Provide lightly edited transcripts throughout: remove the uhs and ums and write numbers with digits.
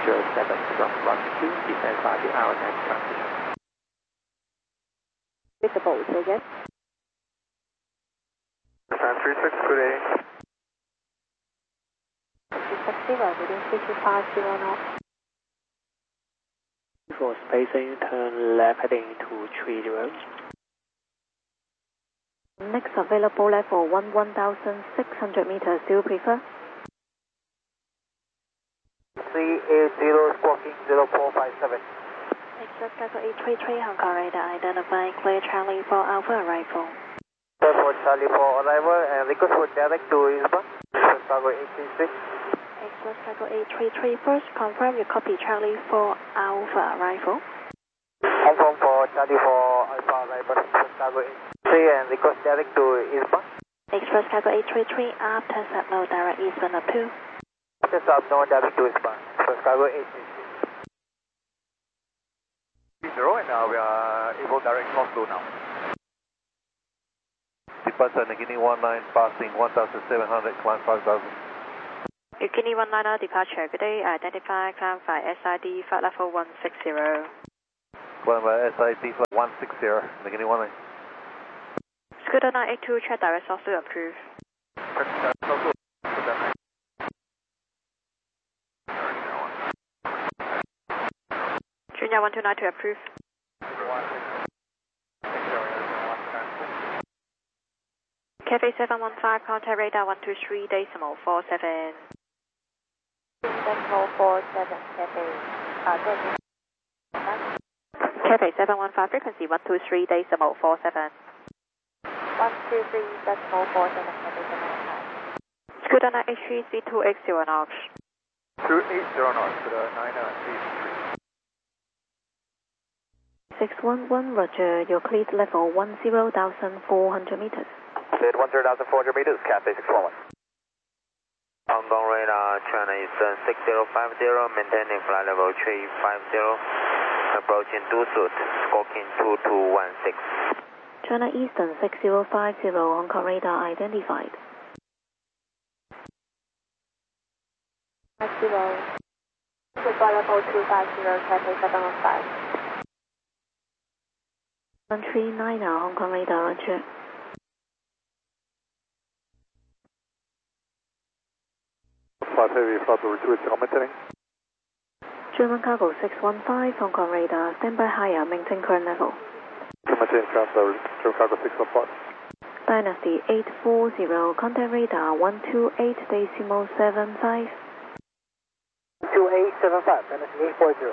7 from runway 2, descend 5 to our next transition. Visible, say again. Descend 36, good day. 60, within 350 knots. For spacing, turn left heading to 30. Next available level 1,600 meters. Do you prefer? 380 squawking 0457. Express Cargo 833 Hong Kong radar identify clear Charlie for Alpha arrival. Clear for Charlie for arrival and request for direct to Eastbound. Express Cargo 833. Express Cargo 833 first confirm you copy Charlie for Alpha arrival. Confirm for Charlie for Alpha arrival. Express Cargo 833 and request direct to Eastbound. Express Cargo 833 after set low direct eastbound up to. Just up no direct to Eastbound. Express Cargo 833. And now we are able direct Oslo now. Departure Nagini 19 passing 1,700, climb 5,000. Nagini 19 departure, good day, identify, climb by SID, flight level 160. Climb by SID, flight 160, Nagini 19. Scooter 982, check direct Oslo approved. Junior 1292 approved. Cafe 715, contact radar 123, decimal 47. Decimal 47, Cafe 715, frequency 123, decimal 47. 123, decimal 47, Scooter 983, C280 knots. 280 knots, Scooter 983. 611, roger, your cleared level 10,400 meters. Cleared 10,400 meters, Cathay 611. Hong Kong radar, China Eastern 6050, maintaining flight level 350, approaching Dusut, squawking 2216. China Eastern 6050, Hong Kong radar identified. 50, flight level 250, Cathay 715. 139 Hong Kong radar, roger. Flight heavy, flight over 2 is commenting. German Cargo 615, Hong Kong radar, standby higher, maintain current level. Commenting, German Cargo 615. Dynasty 840, contact radar 128 decimal 75. 2875, Dynasty 840.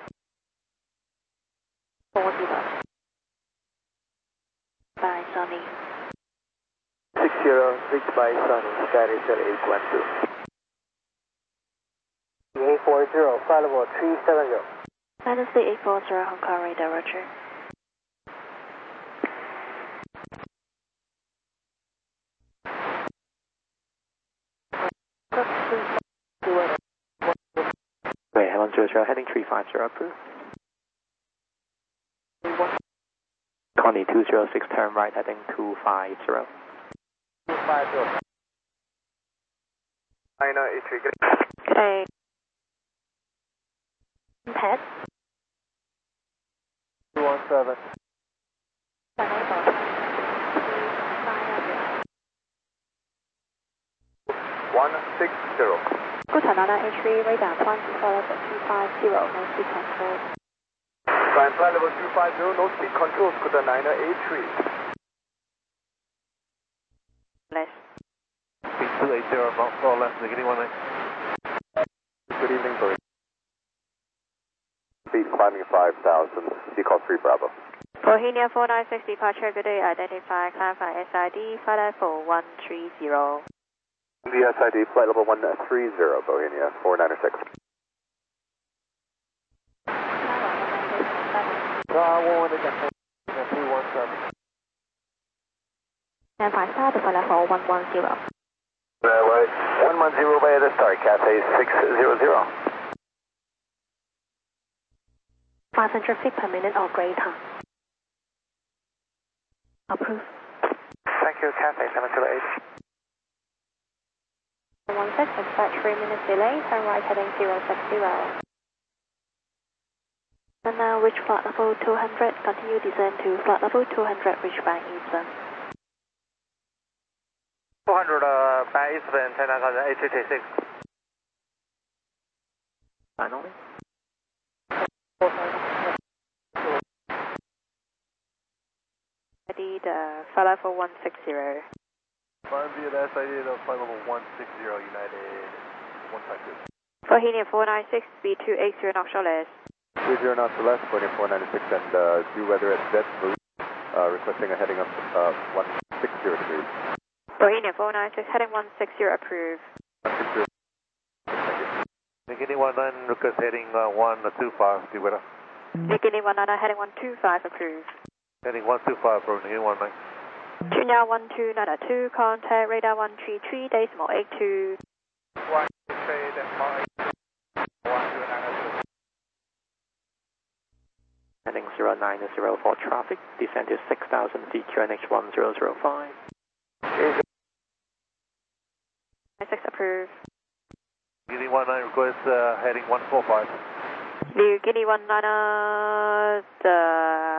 40. By Sunny. 606 by Sunny, Skyracer 812. 840, flight level 370. Dynasty 840, Hong Kong radar, roger. Wait, 100, heading 350, approved. Connie 206, turn right heading 250. 250. 983, good day. Good day. Pet. 217. 160. Good Nana H3 radar, climb to flight level 250, no speed control. Climb flight level 250, no speed control, Scooter 983. Less. Speed 280, not far left, Nagini 19. Good evening, Boeing. Speed climbing 5,000, Seacall 3 Bravo. Bohemia 496 departure, good day, identify, climb by SID, flight level 130. The SID, flight level 130, Bohemia 496. 317. Stand by start, flight level 110. 110 by the start, Cathay 600. 500 feet per minute or greater. Approved. Thank you, Cathay 708. 16, expect 3 minutes delay, turn right heading 060. And now reach flight level 200, continue descend to flight level 200, reach bank Eastern. 200 by Eastern, 10,836. Finally. ID the flight level 160. Farm via the SID of flight level 160 United 152. For helium 496, speed 280 knots or less. 30 knots or less, pointing 496 and due weather at Jet Marine, requesting a heading up 160 degrees. For helium 496, heading 160 approved. 160. Nikkei 19 request heading 125, due weather. Nikkei 19 heading 125 approved. Heading 125 from Nikkei 19. Tune now 1292, contact radar 133, decimal 82. 133, decimal 82. 1292. Heading 090 for traffic, descend to 6000 feet, QNH 1005. 6 approved. Nikkei 19 request heading 145. Nikkei 19, the